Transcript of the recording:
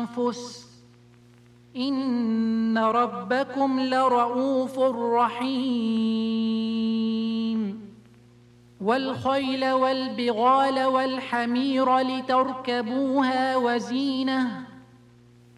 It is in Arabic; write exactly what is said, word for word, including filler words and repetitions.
الأنفس إن ربكم لرؤوف رحيم والخيل والبغال والحمير لتركبوها وزينة